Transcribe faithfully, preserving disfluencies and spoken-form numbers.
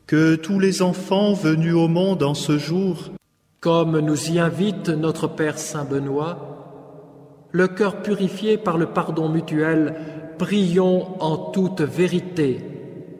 Que tous les enfants venus au monde en ce jour, comme nous y invite notre Père Saint Benoît, le cœur purifié par le pardon mutuel, prions en toute vérité.